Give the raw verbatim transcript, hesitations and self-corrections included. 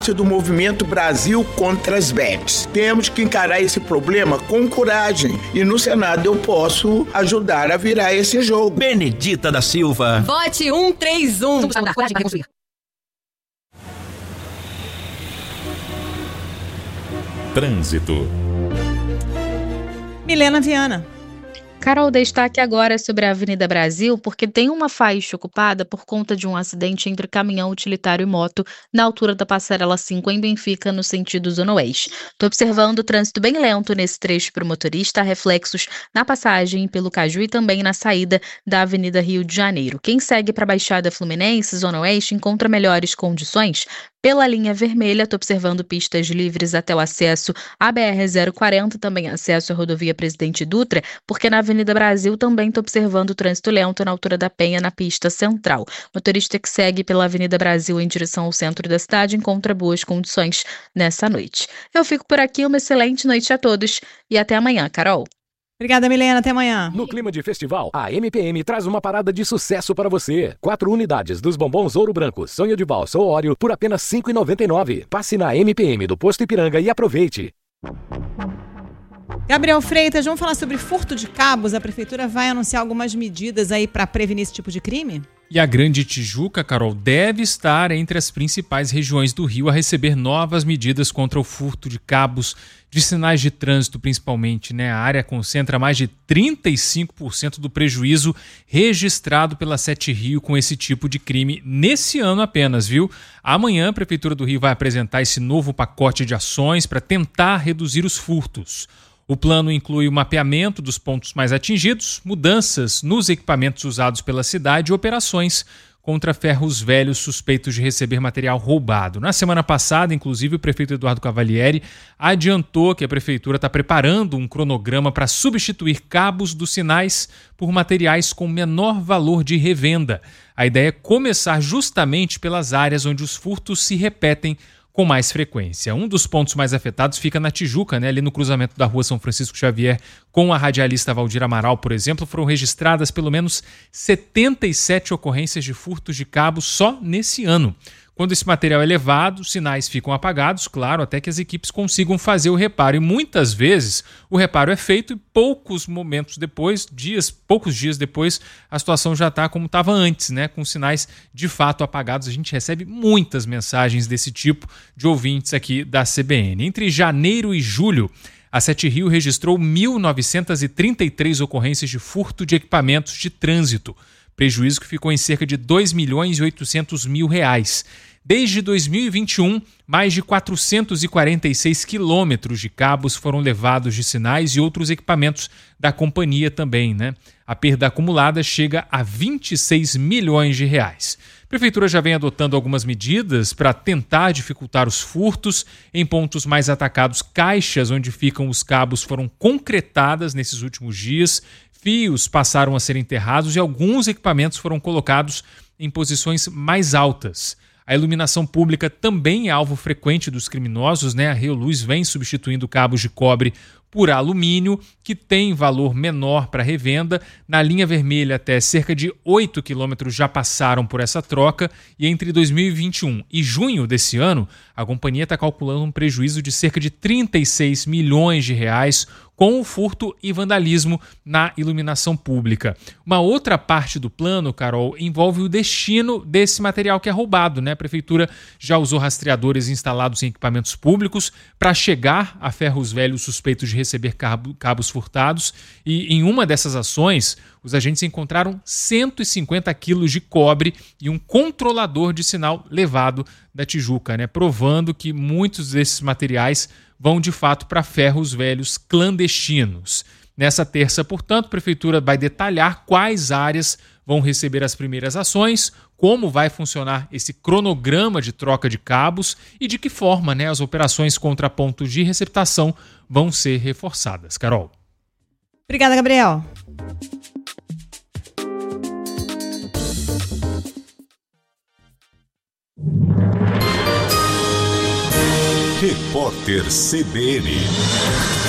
do movimento Brasil contra as bets. Temos que encarar esse problema com coragem e no Senado eu posso ajudar a virar esse jogo. Benedita da Silva. Vote um três um. Trânsito. Milena Viana. Carol, destaque agora sobre a Avenida Brasil, porque tem uma faixa ocupada por conta de um acidente entre caminhão utilitário e moto na altura da Passarela cinco em Benfica, no sentido Zona Oeste. Estou observando o trânsito bem lento nesse trecho para o motorista, reflexos na passagem pelo Caju e também na saída da Avenida Rio de Janeiro. Quem segue para a Baixada Fluminense, Zona Oeste, encontra melhores condições pela linha vermelha. Estou observando pistas livres até o acesso à B R zero quarenta, também acesso à rodovia Presidente Dutra, porque na Avenida Brasil também estou observando o trânsito lento na altura da Penha, na pista central. Motorista que segue pela Avenida Brasil em direção ao centro da cidade encontra boas condições nessa noite. Eu fico por aqui, uma excelente noite a todos e até amanhã, Carol. Obrigada, Milena. Até amanhã. No clima de festival, a M P M traz uma parada de sucesso para você. Quatro unidades dos bombons Ouro Branco, Sonho de Valsa ou Oreo por apenas cinco reais e noventa e nove centavos. Passe na M P M do Posto Ipiranga e aproveite. Gabriel Freitas, vamos falar sobre furto de cabos. A prefeitura vai anunciar algumas medidas aí para prevenir esse tipo de crime? E a Grande Tijuca, Carol, deve estar entre as principais regiões do Rio a receber novas medidas contra o furto de cabos de sinais de trânsito, principalmente, né? A área concentra mais de trinta e cinco por cento do prejuízo registrado pela Sete Rio com esse tipo de crime nesse ano apenas, viu? Amanhã a Prefeitura do Rio vai apresentar esse novo pacote de ações para tentar reduzir os furtos. O plano inclui o mapeamento dos pontos mais atingidos, mudanças nos equipamentos usados pela cidade e operações contra ferros velhos suspeitos de receber material roubado. Na semana passada, inclusive, o prefeito Eduardo Cavalieri adiantou que a prefeitura está preparando um cronograma para substituir cabos dos sinais por materiais com menor valor de revenda. A ideia é começar justamente pelas áreas onde os furtos se repetem com mais frequência. Um dos pontos mais afetados fica na Tijuca, né? Ali no cruzamento da rua São Francisco Xavier com a radialista Valdir Amaral, por exemplo, foram registradas pelo menos setenta e sete ocorrências de furtos de cabos só nesse ano. Quando esse material é levado, os sinais ficam apagados, claro, até que as equipes consigam fazer o reparo. E muitas vezes o reparo é feito e poucos momentos depois, dias, poucos dias depois, a situação já está como estava antes, né? Com sinais de fato apagados. A gente recebe muitas mensagens desse tipo de ouvintes aqui da C B N. Entre janeiro e julho, a Sete Rio registrou mil novecentas e trinta e três ocorrências de furto de equipamentos de trânsito. Prejuízo que ficou em cerca de dois milhões e oitocentos mil reais. Desde dois mil e vinte e um, mais de quatrocentos e quarenta e seis quilômetros de cabos foram levados de sinais e outros equipamentos da companhia também, né? A perda acumulada chega a vinte e seis milhões de reais. A Prefeitura já vem adotando algumas medidas para tentar dificultar os furtos. Em pontos mais atacados, caixas onde ficam os cabos foram concretadas nesses últimos dias. Fios passaram a ser enterrados e alguns equipamentos foram colocados em posições mais altas. A iluminação pública também é alvo frequente dos criminosos, né? A Reoluz vem substituindo cabos de cobre por alumínio, que tem valor menor para revenda. Na linha vermelha, até cerca de oito quilômetros já passaram por essa troca e entre dois mil e vinte e um e junho desse ano, a companhia está calculando um prejuízo de cerca de trinta e seis milhões de reais com o furto e vandalismo na iluminação pública. Uma outra parte do plano, Carol, envolve o destino desse material que é roubado, né? A Prefeitura já usou rastreadores instalados em equipamentos públicos para chegar a ferros velhos suspeitos de receber cabos furtados e em uma dessas ações os agentes encontraram cento e cinquenta quilos de cobre e um controlador de sinal levado da Tijuca, né? Provando que muitos desses materiais vão de fato para ferros velhos clandestinos. Nessa terça, portanto, a Prefeitura vai detalhar quais áreas vão receber as primeiras ações, como vai funcionar esse cronograma de troca de cabos e de que forma, né, as operações contra pontos de receptação vão ser reforçadas. Carol. Obrigada, Gabriel. Repórter C B N.